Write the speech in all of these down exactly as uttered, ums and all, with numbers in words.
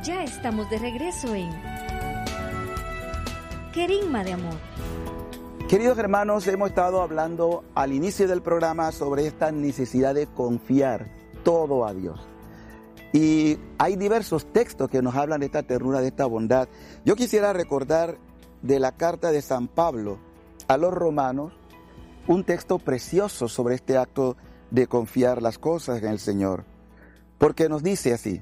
Ya estamos de regreso en Querigma de Amor. Queridos hermanos, hemos estado hablando al inicio del programa sobre esta necesidad de confiar todo a Dios. Y hay diversos textos que nos hablan de esta ternura, de esta bondad. Yo quisiera recordar de la carta de San Pablo a los romanos, un texto precioso sobre este acto de confiar las cosas en el Señor. Porque nos dice así,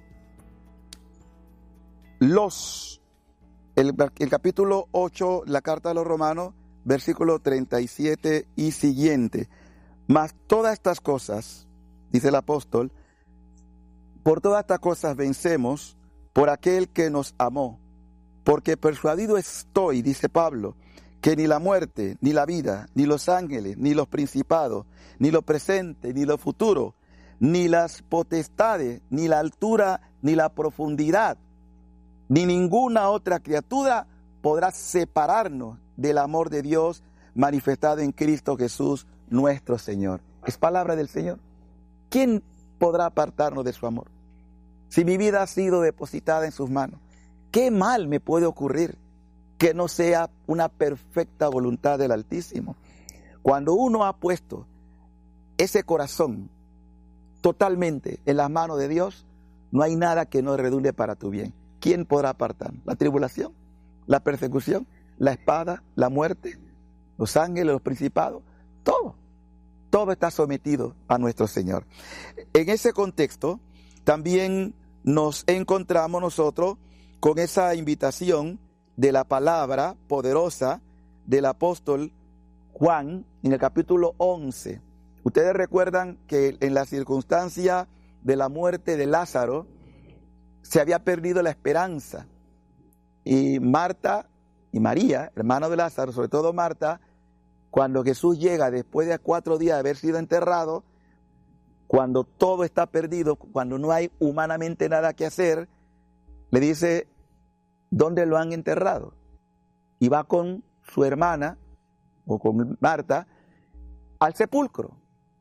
los, el, el capítulo ocho, la carta a los romanos, versículo treinta y siete y siguiente. Mas todas estas cosas, dice el apóstol, por todas estas cosas vencemos por aquel que nos amó. Porque persuadido estoy, dice Pablo, que ni la muerte, ni la vida, ni los ángeles, ni los principados, ni lo presente, ni lo futuro, ni las potestades, ni la altura, ni la profundidad, ni ninguna otra criatura podrá separarnos del amor de Dios manifestado en Cristo Jesús, nuestro Señor. Es palabra del Señor. ¿Quién podrá apartarnos de su amor? Si mi vida ha sido depositada en sus manos, ¿qué mal me puede ocurrir que no sea una perfecta voluntad del Altísimo? Cuando uno ha puesto ese corazón totalmente en las manos de Dios, no hay nada que no redunde para tu bien. ¿Quién podrá apartarnos? ¿La tribulación? ¿La persecución? ¿La espada? ¿La muerte? ¿Los ángeles? ¿Los principados? Todo. Todo está sometido a nuestro Señor. En ese contexto, también nos encontramos nosotros con esa invitación de la palabra poderosa del apóstol Juan en el capítulo once. Ustedes recuerdan que en la circunstancia de la muerte de Lázaro se había perdido la esperanza. Y Marta y María, hermano de Lázaro, sobre todo Marta, cuando Jesús llega después de cuatro días de haber sido enterrado, cuando todo está perdido, cuando no hay humanamente nada que hacer, le dice, ¿dónde lo han enterrado? Y va con su hermana, o con Marta, al sepulcro.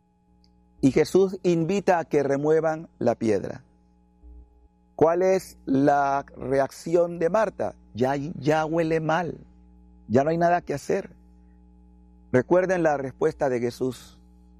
Y Jesús invita a que remuevan la piedra. ¿Cuál es la reacción de Marta? Ya, ya huele mal, ya no hay nada que hacer. Recuerden la respuesta de Jesús.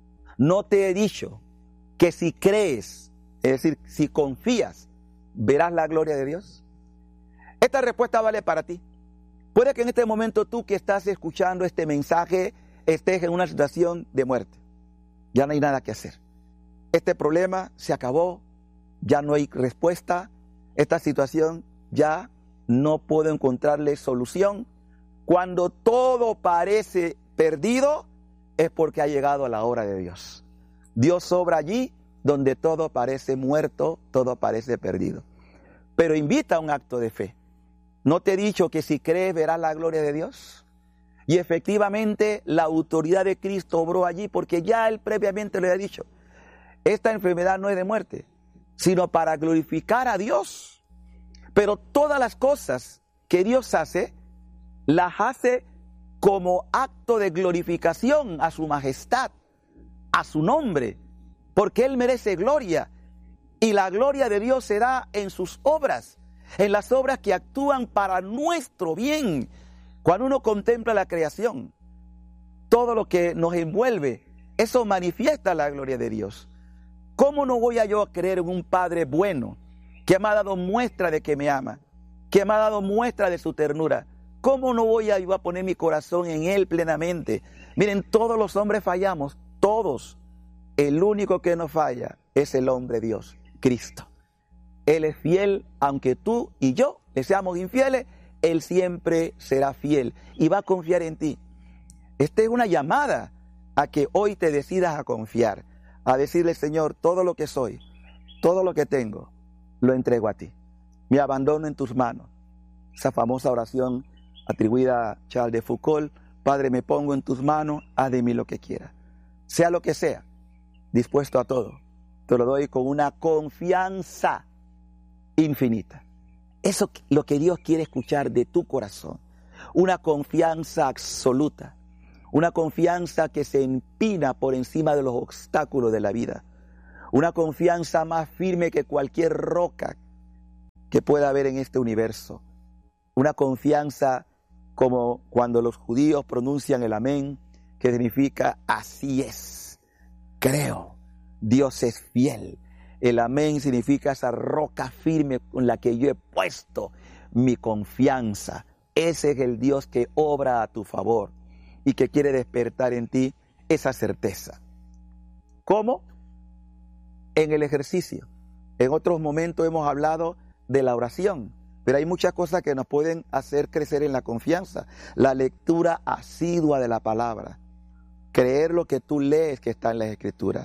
No te he dicho que si crees, es decir, si confías, verás la gloria de Dios. Esta respuesta vale para ti. Puede que en este momento tú que estás escuchando este mensaje estés en una situación de muerte. Ya no hay nada que hacer. Este problema se acabó, ya no hay respuesta. Esta situación ya no puedo encontrarle solución. Cuando todo parece perdido, es porque ha llegado a la hora de Dios. Dios obra allí donde todo parece muerto, todo parece perdido. Pero invita a un acto de fe. ¿No te he dicho que si crees verás la gloria de Dios? Y efectivamente la autoridad de Cristo obró allí porque ya Él previamente le ha dicho, esta enfermedad no es de muerte, sino para glorificar a Dios. Pero todas las cosas que Dios hace, las hace como acto de glorificación a su majestad, a su nombre, porque Él merece gloria. Y la gloria de Dios se da en sus obras, en las obras que actúan para nuestro bien. Cuando uno contempla la creación, todo lo que nos envuelve, eso manifiesta la gloria de Dios. ¿Cómo no voy a yo a creer en un Padre bueno, que me ha dado muestra de que me ama, que me ha dado muestra de su ternura? ¿Cómo no voy a yo a poner mi corazón en Él plenamente? Miren, todos los hombres fallamos, todos. El único que no falla es el hombre Dios, Cristo. Él es fiel, aunque tú y yo le seamos infieles, Él siempre será fiel y va a confiar en ti. Esta es una llamada a que hoy te decidas a confiar, a decirle, Señor, todo lo que soy, todo lo que tengo, lo entrego a ti. Me abandono en tus manos. Esa famosa oración atribuida a Charles de Foucault, Padre, me pongo en tus manos, haz de mí lo que quieras. Sea lo que sea, dispuesto a todo, te lo doy con una confianza infinita. Eso es lo que Dios quiere escuchar de tu corazón. Una confianza absoluta. Una confianza que se empina por encima de los obstáculos de la vida. Una confianza más firme que cualquier roca que pueda haber en este universo. Una confianza como cuando los judíos pronuncian el amén, que significa así es, creo, Dios es fiel. El amén significa esa roca firme con la que yo he puesto mi confianza. Ese es el Dios que obra a tu favor y que quiere despertar en ti esa certeza. ¿Cómo? En el ejercicio. En otros momentos hemos hablado de la oración, pero hay muchas cosas que nos pueden hacer crecer en la confianza. La lectura asidua de la palabra, creer lo que tú lees que está en las Escrituras,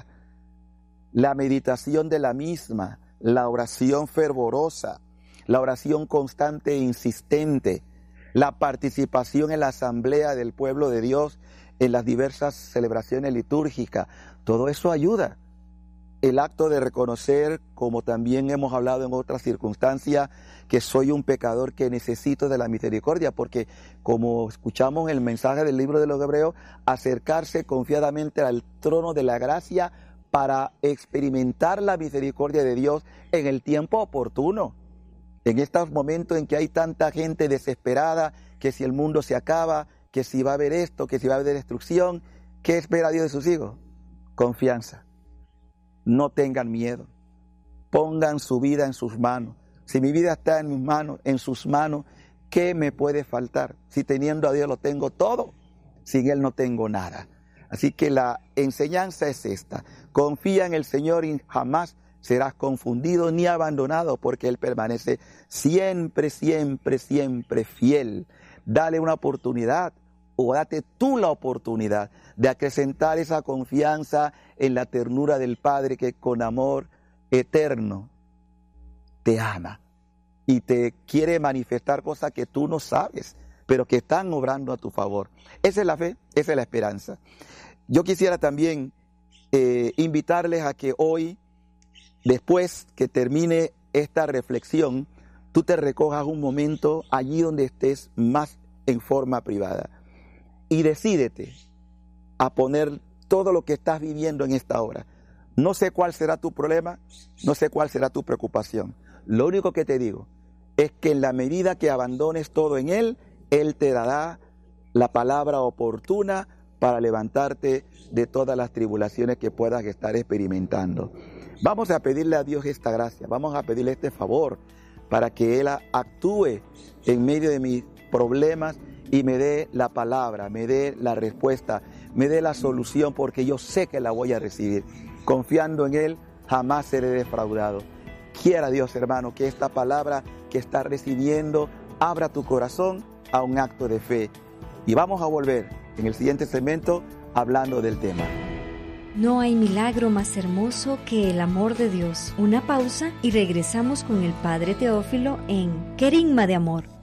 la meditación de la misma, la oración fervorosa, la oración constante e insistente, la participación en la asamblea del pueblo de Dios, en las diversas celebraciones litúrgicas. Todo eso ayuda. El acto de reconocer, como también hemos hablado en otras circunstancias, que soy un pecador que necesito de la misericordia, porque como escuchamos en el mensaje del libro de los Hebreos, acercarse confiadamente al trono de la gracia para experimentar la misericordia de Dios en el tiempo oportuno. En estos momentos en que hay tanta gente desesperada, que si el mundo se acaba, que si va a haber esto, que si va a haber destrucción, ¿qué espera Dios de sus hijos? Confianza. No tengan miedo. Pongan su vida en sus manos. Si mi vida está en mis manos, en sus manos, ¿qué me puede faltar? Si teniendo a Dios lo tengo todo, sin Él no tengo nada. Así que la enseñanza es esta. Confía en el Señor y jamás serás confundido ni abandonado, porque Él permanece siempre, siempre, siempre fiel. Dale una oportunidad, o date tú la oportunidad de acrecentar esa confianza en la ternura del Padre que con amor eterno te ama y te quiere manifestar cosas que tú no sabes, pero que están obrando a tu favor. Esa es la fe, esa es la esperanza. Yo quisiera también eh, invitarles a que hoy, después que termine esta reflexión, tú te recojas un momento allí donde estés más en forma privada y decídete a poner todo lo que estás viviendo en esta hora. No sé cuál será tu problema, no sé cuál será tu preocupación. Lo único que te digo es que en la medida que abandones todo en Él, Él te dará la palabra oportuna para levantarte de todas las tribulaciones que puedas estar experimentando. Vamos a pedirle a Dios esta gracia, vamos a pedirle este favor para que Él actúe en medio de mis problemas y me dé la palabra, me dé la respuesta, me dé la solución, porque yo sé que la voy a recibir. Confiando en Él, jamás seré defraudado. Quiera Dios, hermano, que esta palabra que estás recibiendo abra tu corazón a un acto de fe. Y vamos a volver en el siguiente segmento hablando del tema. No hay milagro más hermoso que el amor de Dios. Una pausa y regresamos con el Padre Teófilo en Querigma de Amor.